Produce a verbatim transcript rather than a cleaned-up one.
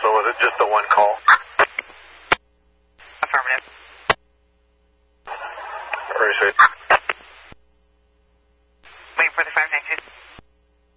So was it just the one call? Affirmative. Appreciate it.